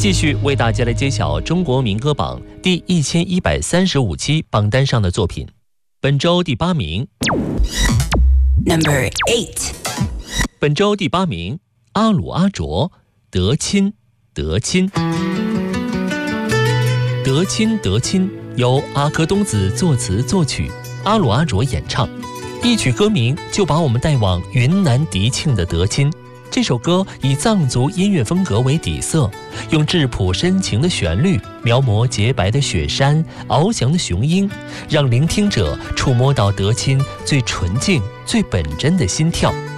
继续为大家来揭晓中国民歌榜第1135期榜单上的作品。本周第8名 Number 8， 本周第8名，阿鲁阿卓，德亲德亲。德亲德亲由阿柯东子作词作曲，阿鲁阿卓演唱，一曲歌名就把我们带往云南迪庆的德亲。这首歌以藏族音乐风格为底色，用质朴深情的旋律描摹洁白的雪山、翱翔的雄鹰，让聆听者触摸到德亲最纯净、最本真的心跳。